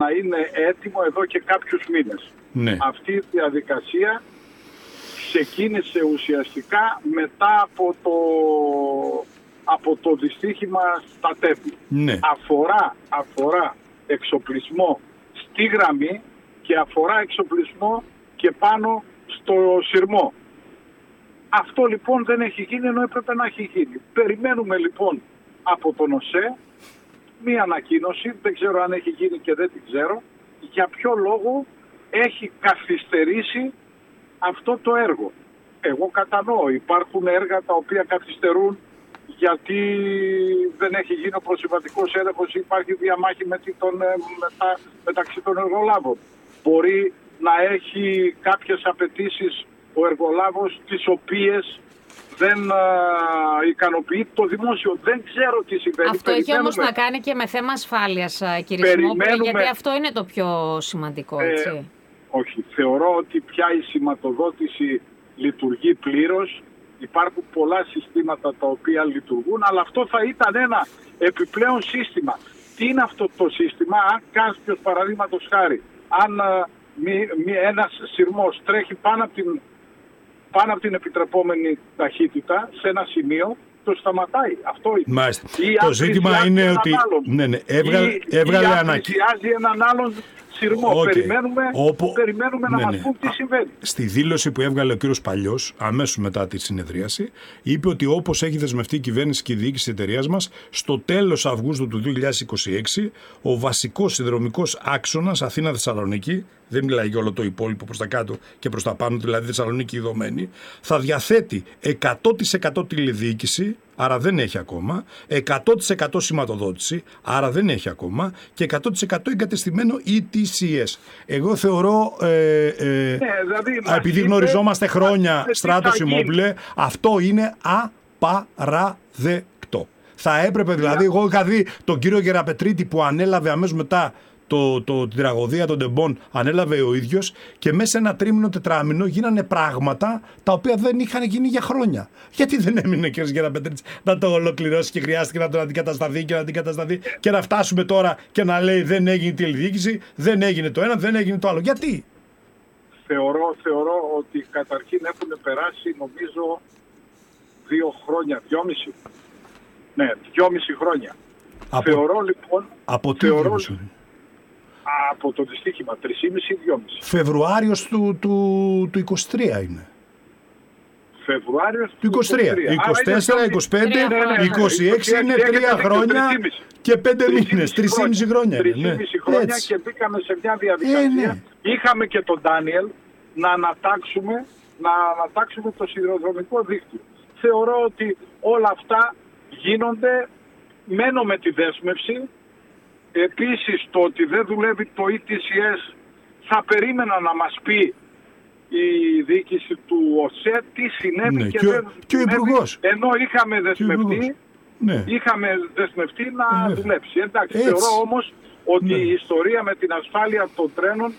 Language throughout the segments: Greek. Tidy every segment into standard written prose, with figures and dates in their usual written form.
να είναι έτοιμο εδώ και κάποιους μήνες. Ναι. Αυτή η διαδικασία ξεκίνησε ουσιαστικά μετά από το δυστύχημα στα Τέμπη. Ναι. Αφορά εξοπλισμό στη γραμμή και αφορά εξοπλισμό και πάνω στο σειρμό. Αυτό λοιπόν δεν έχει γίνει, ενώ έπρεπε να έχει γίνει. Περιμένουμε λοιπόν από τον ΟΣΕ μία ανακοίνωση, δεν ξέρω αν έχει γίνει και δεν την ξέρω, για ποιο λόγο έχει καθυστερήσει αυτό το έργο. Εγώ κατανοώ, υπάρχουν έργα τα οποία καθυστερούν γιατί δεν έχει γίνει ο προσυμβατικός έλεγχος, υπάρχει διαμάχη μεταξύ των εργολάβων. Μπορεί να έχει κάποιες απαιτήσεις ο εργολάβος τις οποίες δεν ικανοποιεί το δημόσιο. Δεν ξέρω τι συμβαίνει. Αυτό έχει όμως να κάνει και με θέμα ασφάλειας, κύριε Σιμόπουλε, γιατί αυτό είναι το πιο σημαντικό, έτσι. Όχι. Θεωρώ ότι πια η σηματοδότηση λειτουργεί πλήρως. Υπάρχουν πολλά συστήματα τα οποία λειτουργούν, αλλά αυτό θα ήταν ένα επιπλέον σύστημα. Τι είναι αυτό το σύστημα? Αν κάποιος, παραδείγματος χάρη, αν ένας σειρμός τρέχει πάνω από την επιτρεπόμενη ταχύτητα σε ένα σημείο, το σταματάει. Αυτό είναι. Μάλιστα. Το ζήτημα είναι ότι έβγαλε ανακοίνωση έναν άλλον σειρμό. Περιμένουμε να μας πούν τι συμβαίνει. Στη δήλωση που έβγαλε ο κύριος Παλιός, αμέσως μετά τη συνεδρίαση, είπε ότι όπως έχει δεσμευτεί η κυβέρνηση και η διοίκηση της εταιρείας μας, στο τέλος Αυγούστου του 2026, ο βασικός συνδρομικός άξονας Αθήνα-Θεσσαλονίκη, δεν μιλάει για όλο το υπόλοιπο προς τα κάτω και προς τα πάνω, δηλαδή Θεσσαλονίκη ειδωμένη, θα διαθέτει 100% τηλεδιοίκηση, άρα δεν έχει ακόμα, 100% σηματοδότηση, άρα δεν έχει ακόμα, και 100% εγκατεστημένο ETCS. Εγώ θεωρώ, επειδή γνωριζόμαστε χρόνια, Στράτο Σιμόπουλε, αυτό είναι απαραδεκτό. Θα έπρεπε δηλαδή, εγώ είχα δει τον κύριο Γεραπετρίτη που ανέλαβε αμέσως μετά την τραγωδία των Τεμπών, ανέλαβε ο ίδιος, και μέσα σε ένα τρίμηνο, τετράμηνο γίνανε πράγματα τα οποία δεν είχαν γίνει για χρόνια. Γιατί δεν έμεινε ο κ. Γεραπετρίτης να το ολοκληρώσει και χρειάστηκε να τον αντικατασταθεί και να φτάσουμε τώρα και να λέει δεν έγινε η τηλεδιοίκηση, δεν έγινε το ένα, δεν έγινε το άλλο? Γιατί? Θεωρώ ότι καταρχήν έχουν περάσει νομίζω 2 χρόνια, 2,5. Ναι, 2,5 χρόνια. Θεωρώ λοιπόν... Από τι από το δυστύχημα, 3,5-2,5. Φεβρουάριος του 23 είναι. Φεβρουάριος του 23. 24, 25, 26 είναι 3 χρόνια και 5 μήνες. 3,5 χρόνια. 3,5 χρόνια και μπήκαμε σε μια διαδικασία. Είχαμε και τον Ντάνιελ να ανατάξουμε το σιδηροδρομικό δίκτυο. Θεωρώ ότι όλα αυτά γίνονται, μένω με τη δέσμευση. Επίσης, το ότι δεν δουλεύει το ETCS θα περίμενα να μας πει η διοίκηση του ΟΣΕ τι συνέβη και ο Υπουργός. Ενώ είχαμε δεσμευτεί να δουλέψει. Εντάξει, θεωρώ όμως ότι η ιστορία με την ασφάλεια των τρένων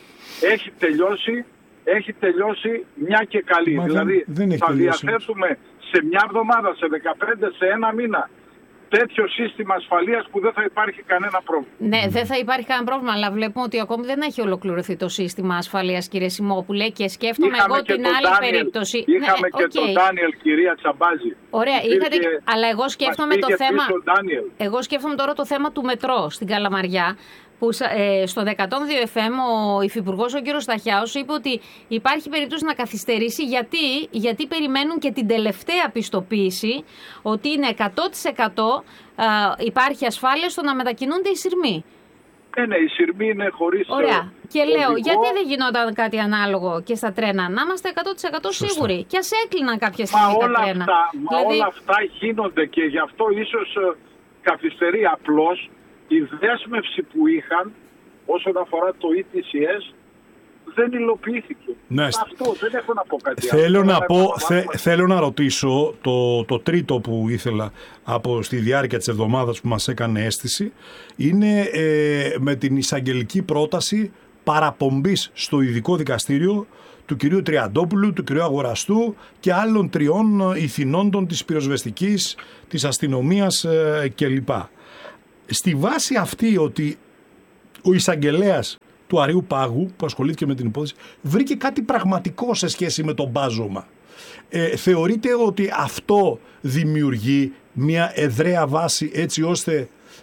έχει τελειώσει μια και καλή. Δηλαδή θα διαθέτουμε σε μια εβδομάδα, σε 15, σε ένα μήνα τέτοιο σύστημα ασφαλείας που δεν θα υπάρχει κανένα πρόβλημα. Ναι, δεν θα υπάρχει κανένα πρόβλημα, αλλά βλέπουμε ότι ακόμη δεν έχει ολοκληρωθεί το σύστημα ασφαλείας, κύριε Σιμόπουλε, και σκέφτομαι εγώ την άλλη περίπτωση. Είχαμε και τον Ντάνιελ, κυρία Τσαμπάζη. Ωραία, αλλά εγώ σκέφτομαι το θέμα. Εγώ σκέφτομαι τώρα το θέμα του μετρό στην Καλαμαριά, που στο 102 FM ο Υφυπουργός, ο κύριος Σταχιάος, είπε ότι υπάρχει περίπτωση να καθυστερήσει γιατί περιμένουν και την τελευταία πιστοποίηση ότι είναι 100% υπάρχει ασφάλεια στο να μετακινούνται οι σειρμοί. Ναι, οι σειρμοί είναι χωρίς... Ωραία. Και λέω, γιατί δεν γινόταν κάτι ανάλογο και στα τρένα? Να είμαστε 100% σίγουροι. Και ας έκλειναν κάποια στιγμή τα τρένα. Όλα αυτά γίνονται και γι' αυτό ίσως καθυστερεί. Απλώς η δέσμευση που είχαν όσον αφορά το ETCS δεν υλοποιήθηκε. Ναι. Αυτό δεν έχω να πω κάτι Θέλω να ρωτήσω το τρίτο που ήθελα στη διάρκεια της εβδομάδας που μας έκανε αίσθηση είναι με την εισαγγελική πρόταση παραπομπής στο ειδικό δικαστήριο του κυρίου Τριαντόπουλου, του κυρίου Αγοραστού και άλλων 3 ηθινόντων της πυροσβεστικής, της αστυνομίας κλπ. Στη βάση αυτή ότι ο εισαγγελέας του Αρείου Πάγου, που ασχολήθηκε με την υπόθεση, βρήκε κάτι πραγματικό σε σχέση με το μπάζωμα. Θεωρείτε ότι αυτό δημιουργεί μια εδραία βάση έτσι ώστε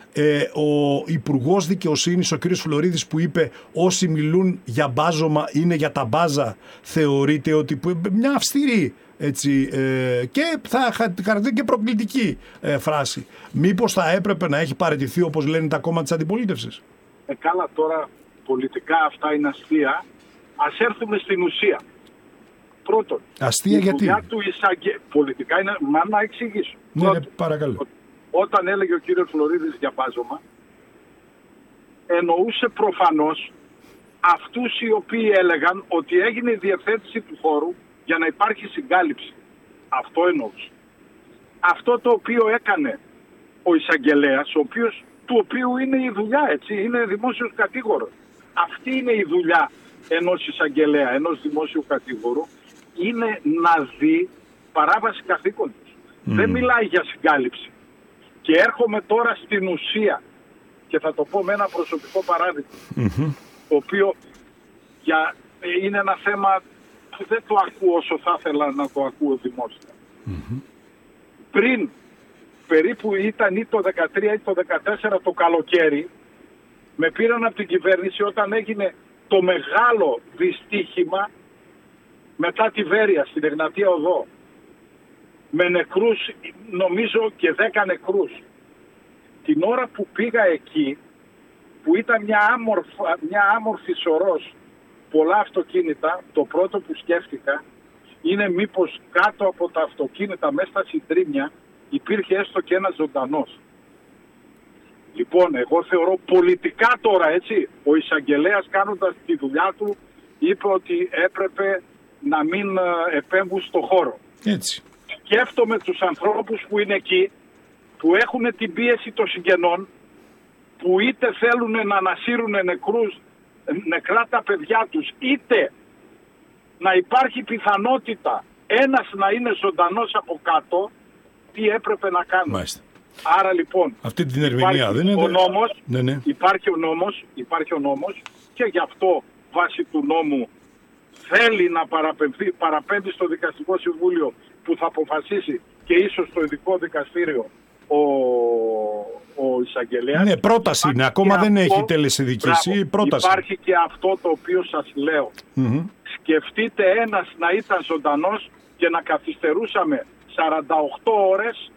ο Υπουργός Δικαιοσύνης, ο κ. Φλωρίδης, που είπε όσοι μιλούν για μπάζωμα είναι για τα μπάζα, θεωρείται ότι μια αυστηρή έτσι, και θα χαρακτηρίζει και προκλητική φράση. Μήπως θα έπρεπε να έχει παραιτηθεί, όπως λένε τα κόμματα της αντιπολίτευσης? Καλά, τώρα πολιτικά αυτά είναι αστεία. Ας έρθουμε στην ουσία. Πρώτον, αστεία γιατί? Πολιτικά είναι, μα να εξηγήσω. Ναι, παρακαλώ. Όταν έλεγε ο κύριος Φλωρίδης για μπάζωμα, εννοούσε προφανώς αυτούς οι οποίοι έλεγαν ότι έγινε η διευθέτηση του χώρου για να υπάρχει συγκάλυψη. Αυτό εννοούσε. Αυτό το οποίο έκανε ο εισαγγελέας, του οποίου είναι η δουλειά, έτσι, είναι δημόσιος κατήγορος. Αυτή είναι η δουλειά ενός εισαγγελέα, ενός δημόσιου κατήγορου, είναι να δει παράβαση καθήκοντος. Δεν μιλάει για συγκάλυψη. Και έρχομαι τώρα στην ουσία και θα το πω με ένα προσωπικό παράδειγμα, το οποίο είναι ένα θέμα που δεν το ακούω όσο θα ήθελα να το ακούω δημόσια. Πριν περίπου ήταν ή το 13 ή το 14 το καλοκαίρι, με πήραν από την κυβέρνηση όταν έγινε το μεγάλο δυστύχημα μετά τη Βέρεια στην Εγνατία Οδό, με νεκρούς, νομίζω και 10 νεκρούς. Την ώρα που πήγα εκεί, που ήταν μια άμορφη σωρός, πολλά αυτοκίνητα, το πρώτο που σκέφτηκα είναι μήπως κάτω από τα αυτοκίνητα μέσα στα συντρίμμια υπήρχε έστω και ένας ζωντανός. Λοιπόν, εγώ θεωρώ πολιτικά τώρα, έτσι, ο εισαγγελέας κάνοντας τη δουλειά του είπε ότι έπρεπε να μην επέμβουν στο χώρο. Έτσι. Σκέφτομαι τους ανθρώπους που είναι εκεί, που έχουν την πίεση των συγγενών, που είτε θέλουν να ανασύρουν νεκρά τα παιδιά τους, είτε να υπάρχει πιθανότητα ένας να είναι ζωντανός από κάτω, τι έπρεπε να κάνουν. Μάλιστα. Άρα λοιπόν, αυτή την ερμηνεία δεν είναι. Ναι. Υπάρχει ο νόμος και γι' αυτό βάσει του νόμου θέλει να παραπέμβει στο Δικαστικό Συμβούλιο που θα αποφασίσει και ίσως στο ειδικό δικαστήριο ο εισαγγελέας. Ναι, πρόταση είναι. Ακόμα δεν έχει τελεσυδικήσει. Πρόταση. Υπάρχει και αυτό το οποίο σας λέω. Σκεφτείτε ένας να ήταν ζωντανός και να καθυστερούσαμε 48 ώρες,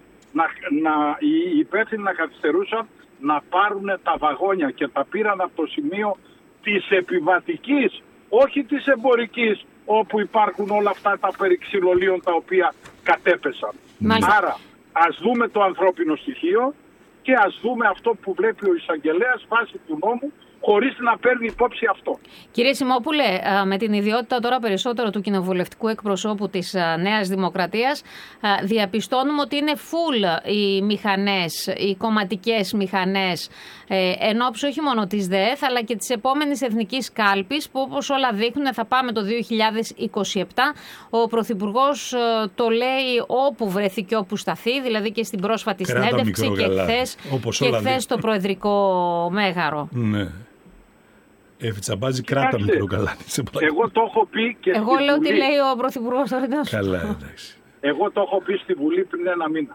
οι υπεύθυνοι να καθυστερούσαν να πάρουν τα βαγόνια και τα πήραν από το σημείο της επιβατικής, όχι της εμπορικής, όπου υπάρχουν όλα αυτά τα περί ξυλολίων τα οποία κατέπεσαν. Άρα ας δούμε το ανθρώπινο στοιχείο και ας δούμε αυτό που βλέπει ο εισαγγελέας βάσει του νόμου, χωρίς να παίρνει υπόψη αυτό. Κύριε Σιμόπουλε, με την ιδιότητα τώρα περισσότερο του κοινοβουλευτικού εκπροσώπου της Νέας Δημοκρατίας, διαπιστώνουμε ότι είναι full οι μηχανές, οι κομματικές μηχανές, εν ώψη όχι μόνο της ΔΕΕΘ, αλλά και της επόμενης εθνικής κάλπης, που όπως όλα δείχνουν θα πάμε το 2027. Ο Πρωθυπουργός το λέει όπου βρεθεί και όπου σταθεί, δηλαδή και στην πρόσφατη συνέντευξη και χθες στο Προεδρικό Μέγαρο. Ναι. Τσαμπάζι, κράτα μικρό καλάνι. Εγώ το έχω πει και εγώ λέω τι λέει ο Πρωθυπουργός τώρα. Καλά, εντάξει. Εγώ το έχω πει στη Βουλή πριν ένα μήνα.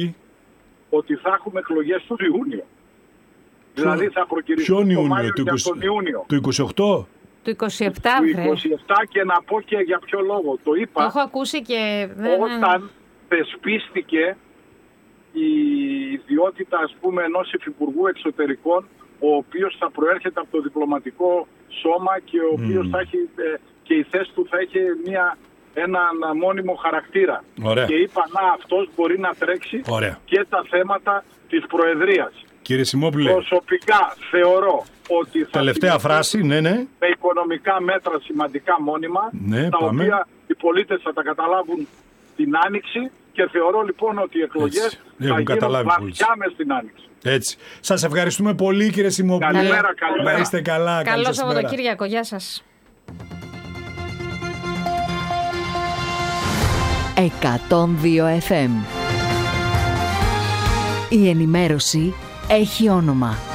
Ότι θα έχουμε εκλογές τον Ιούνιο. Δηλαδή θα προκυρηθούν το Μάιο και τον Ιούνιο. Το 28? Το 27, το 27 και να πω και για ποιο λόγο. Το είπα. Το έχω ακούσει και... Όταν θεσπίστηκε η ιδιότητα, ας πούμε, ενός υφυπουργού εξωτερικών, ο οποίος θα προέρχεται από το διπλωματικό σώμα και ο οποίος θα έχει, και η θέση του θα έχει έναν μόνιμο χαρακτήρα. Ωραία. Και είπα, αυτός μπορεί να τρέξει και τα θέματα της Προεδρίας. Κύριε Σιμόπουλε, προσωπικά θεωρώ ότι θα τελευταία φράση, ναι. με οικονομικά μέτρα σημαντικά μόνιμα, τα οποία οι πολίτες θα τα καταλάβουν την Άνοιξη, και θεωρώ λοιπόν ότι οι εκλογές θα γίνουν βαθιά μες στην Άνοιξη. Έτσι. Σας ευχαριστούμε πολύ, κύριε Σιμόπουλε. Καλημέρα. Να είστε καλά. Καλό Σαββατοκύριακο. Γεια σας. 102 FM. Η ενημέρωση έχει όνομα.